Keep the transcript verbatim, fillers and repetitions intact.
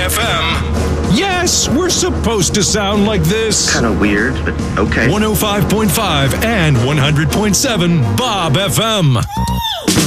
F M. Yes, we're supposed to sound like this. Kind of weird, but okay. one oh five point five and one hundred point seven Bob F M.